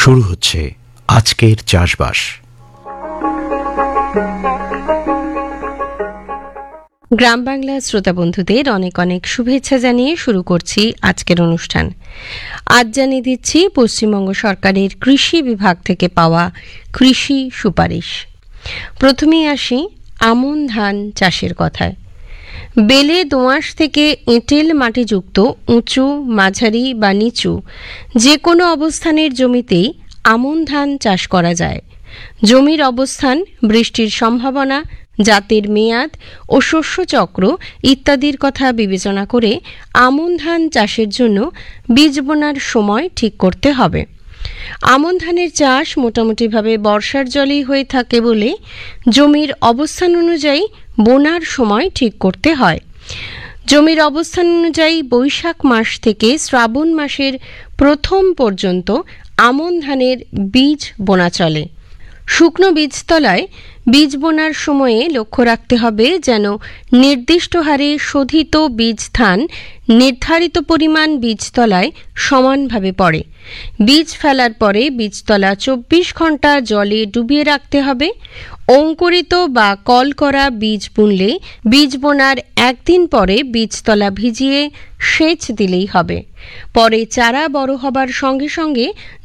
শুরু হচ্ছে আজকের চাষবাস। গ্রাম বাংলা শ্রোতা বন্ধুদের অনেক অনেক শুভেচ্ছা জানিয়ে শুরু করছি আজকের অনুষ্ঠান। আজ জানিয়ে দিচ্ছি পশ্চিমবঙ্গ সরকারের কৃষি বিভাগ থেকে পাওয়া কৃষি সুপারিশ। প্রথমেই আসি আমন ধান চাষের কথায়। বেলে দোআঁশ থেকে এঁটেল মাটিযুক্ত উঁচু, মাঝারি বা নিচু যে কোনো অবস্থানের জমিতেই আমন ধান চাষ করা যায়। জমির অবস্থান, বৃষ্টির সম্ভাবনা, জাতের মেয়াদ ও শস্য চক্র ইত্যাদির কথা বিবেচনা করে আমন ধান চাষের জন্য বীজ বোনার সময় ঠিক করতে হবে। আমন ধানের চাষ মোটামুটিভাবে বর্ষার জলেই হয়ে থাকে বলে জমির অবস্থান অনুযায়ী বোনার সময় ঠিক করতে হয়। জমির অবস্থান অনুযায়ী বৈশাখ মাস থেকে শ্রাবণ মাসের প্রথম পর্যন্ত আমন ধানের বীজ বোনা চলে। শুকনো বীজতলায় বীজ বোনার সময়ে লক্ষ্য রাখতে হবে যেন নির্দিষ্ট হারে শোধিত বীজ ধান নির্ধারিত পরিমাণ বীজতলায় সমানভাবে পড়ে। বীজ ফেলার পরে বীজতলা 24 ঘন্টা জলে ডুবিয়ে রাখতে হবে। অঙ্কুরিত বা কল করা বীজ বুনলে বীজ বোনার একদিন পরে বীজতলা ভিজিয়ে সেচ দিলেই হবে। পরে চারা বড় হবার সঙ্গে সঙ্গে